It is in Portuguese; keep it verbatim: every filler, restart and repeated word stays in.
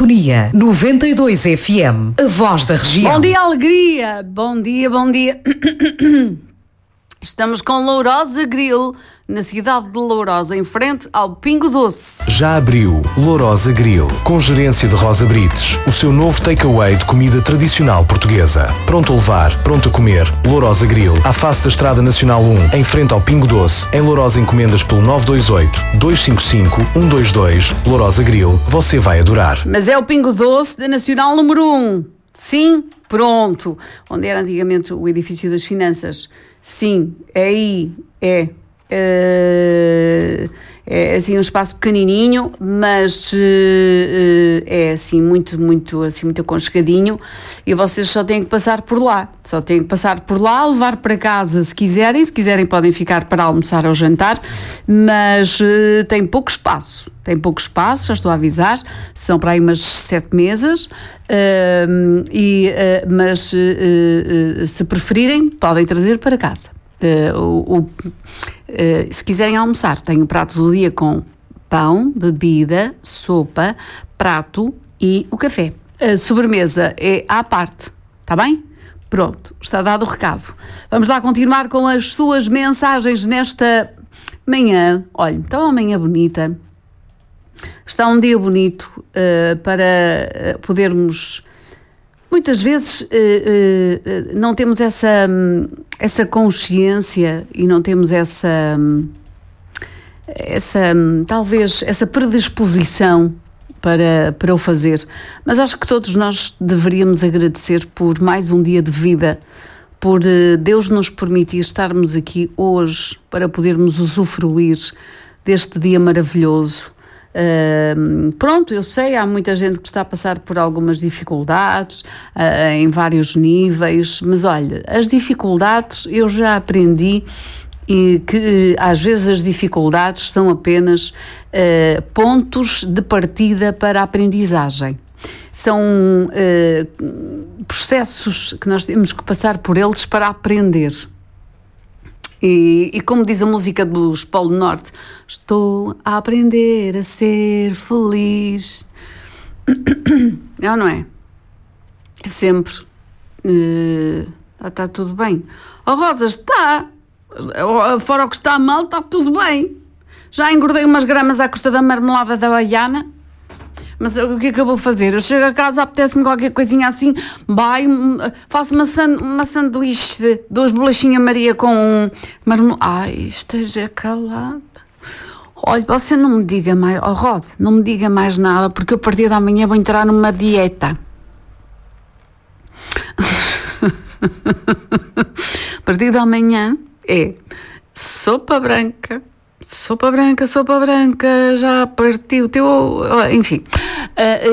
sintonia. noventa e dois F M, a voz da região. Bom dia, alegria! Bom dia, bom dia. Estamos com Lourosa Grill, na cidade de Lourosa, em frente ao Pingo Doce. Já abriu Lourosa Grill, com gerência de Rosa Brites, o seu novo takeaway de comida tradicional portuguesa. Pronto a levar, pronto a comer. Lourosa Grill, à face da Estrada Nacional um, em frente ao Pingo Doce. Em Lourosa encomendas pelo nove dois oito, dois cinco cinco, um dois dois. Lourosa Grill, você vai adorar. Mas é o Pingo Doce da Nacional número um. Sim, pronto. Onde era antigamente o edifício das finanças. Sim, é aí, é, é, é assim um espaço pequenininho, mas é assim muito, muito, assim muito aconchegadinho, e vocês só têm que passar por lá, só têm que passar por lá, levar para casa se quiserem, se quiserem podem ficar para almoçar ou jantar, mas tem pouco espaço. Tem pouco espaço, já estou a avisar, são para aí umas sete mesas, uh, e, uh, mas uh, uh, se preferirem, podem trazer para casa. Uh, o, o, uh, se quiserem almoçar, tem o prato do dia com pão, bebida, sopa, prato e o café. A sobremesa é à parte, está bem? Pronto, está dado o recado. Vamos lá continuar com as suas mensagens nesta manhã. Olha, está uma manhã bonita. Está um dia bonito uh, para podermos, muitas vezes uh, uh, não temos essa, essa consciência e não temos essa, essa, talvez, essa predisposição para, para o fazer, mas acho que todos nós deveríamos agradecer por mais um dia de vida, por uh, Deus nos permitir estarmos aqui hoje para podermos usufruir deste dia maravilhoso. Uh, pronto, eu sei, há muita gente que está a passar por algumas dificuldades uh, em vários níveis, mas olha, as dificuldades eu já aprendi e que uh, às vezes as dificuldades são apenas uh, pontos de partida para a aprendizagem. São uh, processos que nós temos que passar por eles para aprender. E, e como diz a música dos Polo Norte, estou a aprender a ser feliz. É ou não é? É sempre. Uh, está tudo bem. Oh Rosa, está. Fora o que está mal, está tudo bem. Já engordei umas gramas à custa da marmelada da baiana. Mas o que é que eu vou fazer? Eu chego a casa, apetece-me qualquer coisinha assim, vai, faço uma, san, uma sanduíche de duas bolachinhas Maria com um marmelada. Ai, esteja calada. Olha, você não me diga mais, oh Rod, não me diga mais nada, porque eu a partir da manhã vou entrar numa dieta. A partir da manhã é sopa branca. Sopa branca, sopa branca, já partiu o teu... Enfim, uh,